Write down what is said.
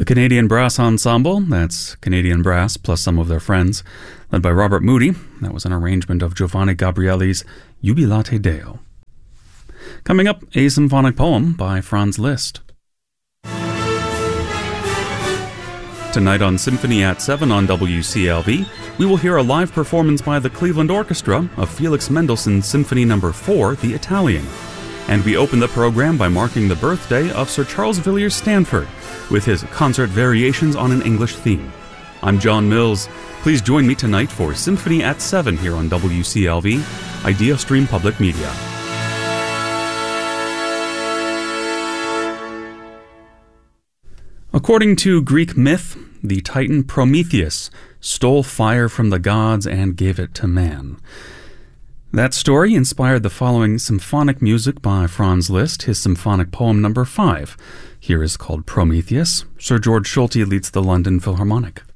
The Canadian Brass Ensemble, that's Canadian Brass plus some of their friends, led by Robert Moody. That was an arrangement of Giovanni Gabrieli's Jubilate Deo. Coming up, a symphonic poem by Franz Liszt. Tonight on Symphony at 7 on WCLV, we will hear a live performance by the Cleveland Orchestra of Felix Mendelssohn's Symphony No. 4, The Italian. And we open the program by marking the birthday of Sir Charles Villiers Stanford with his concert variations on an English theme. I'm John Mills. Please join me tonight for Symphony at 7 here on WCLV, IdeaStream Public Media. According to Greek myth, the Titan Prometheus stole fire from the gods and gave it to man. That story inspired the following symphonic music by Franz Liszt, his symphonic poem No. 5. Here is called Prometheus. Sir George Solti leads the London Philharmonic.